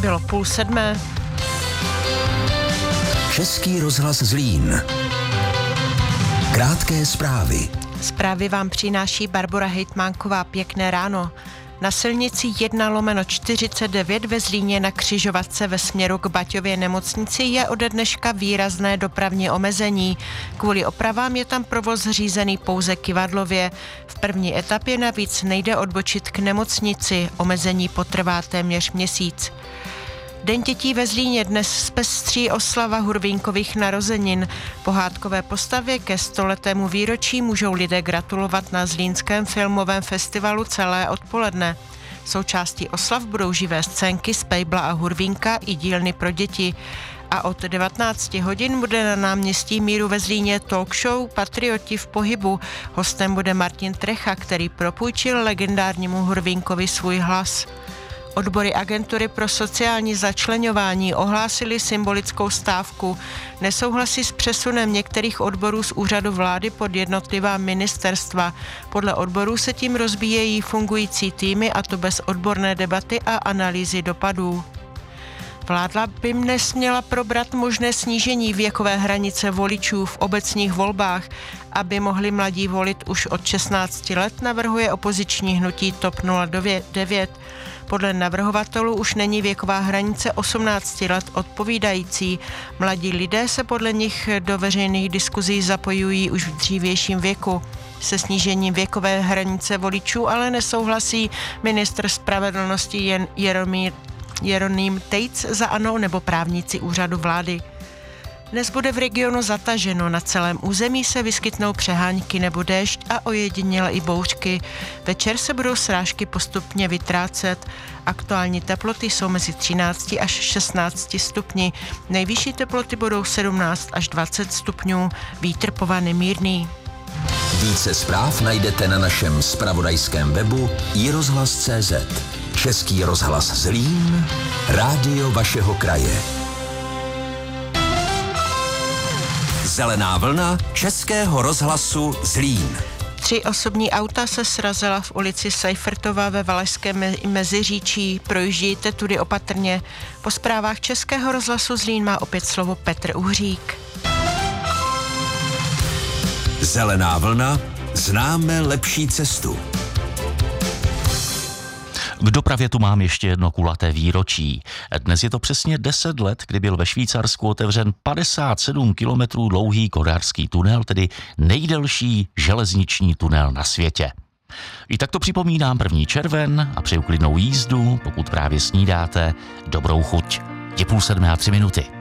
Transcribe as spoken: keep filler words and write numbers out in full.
bylo půl sedmé. Český rozhlas Zlín. Krátké zprávy. Zprávy vám přináší Barbora Hejtmánková. Pěkné ráno. Na silnici jedna lomeno čtyřicet devět ve Zlíně na křižovatce ve směru k Baťově nemocnici je ode dneška výrazné dopravní omezení. Kvůli opravám je tam provoz řízený pouze kyvadlově. V první etapě navíc nejde odbočit k nemocnici. Omezení potrvá téměř měsíc. Den dětí ve Zlíně dnes zpestří oslava Hurvínkových narozenin. Pohádkové postavě ke stoletému výročí můžou lidé gratulovat na Zlínském filmovém festivalu celé odpoledne. Součástí oslav budou živé scénky z Pejbla a Hurvínka i dílny pro děti. A od devatenácti hodin bude na náměstí Míru ve Zlíně talk show Patrioti v pohybu. Hostem bude Martin Trecha, který propůjčil legendárnímu Hurvínkovi svůj hlas. Odbory agentury pro sociální začleňování ohlásily symbolickou stávku. Nesouhlasí s přesunem některých odborů z úřadu vlády pod jednotlivá ministerstva. Podle odborů se tím rozbíjejí fungující týmy, a to bez odborné debaty a analýzy dopadů. Vláda by dnes měla probrat možné snížení věkové hranice voličů v obecních volbách, aby mohli mladí volit už od šestnácti let, navrhuje opoziční hnutí TOP nula devět. Podle navrhovatelů už není věková hranice osmnácti let odpovídající. Mladí lidé se podle nich do veřejných diskuzí zapojují už v dřívějším věku. Se snížením věkové hranice voličů ale nesouhlasí ministr spravedlnosti Jen Jeromír Jeroným Tejc za ANO nebo právníci úřadu vlády. Dnes bude v regionu zataženo, na celém území se vyskytnou přehánky nebo déšť a ojediněle i bouřky. Večer se budou srážky postupně vytrácet. Aktuální teploty jsou mezi třinácti až šestnácti stupni. Nejvyšší teploty budou sedmnáct až dvacet stupňů. Vítr povane mírný. Více zpráv najdete na našem zpravodajském webu i rozhlas tečka cé zet. Český rozhlas Zlín, rádio vašeho kraje. Zelená vlna Českého rozhlasu Zlín. Tři osobní auta se srazila v ulici Seifertova ve Valašském Meziříčí. Projíždějte tudy opatrně. Po zprávách Českého rozhlasu Zlín má opět slovo Petr Uhřík. Zelená vlna, známe lepší cestu. K dopravě tu mám ještě jedno kulaté výročí. Dnes je to přesně deset let, kdy byl ve Švýcarsku otevřen padesát sedm kilometrů dlouhý Godardský tunel, tedy nejdelší železniční tunel na světě. I tak to připomínám první červen a přeju klidnou jízdu, pokud právě snídáte, dobrou chuť. Je půl sedmé a tři minuty.